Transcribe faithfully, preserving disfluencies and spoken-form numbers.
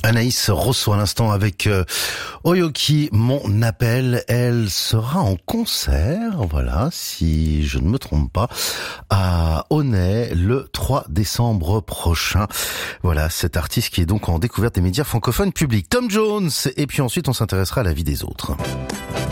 Anaïs Rosso à l'instant avec euh, Oyoki, mon appel. Elle sera en concert, voilà, si je ne me trompe pas, à Aunay le trois décembre prochain. Voilà, cet artiste qui est donc en découverte des médias francophones publics. Tom Jones, et puis ensuite on s'intéressera à la vie des autres.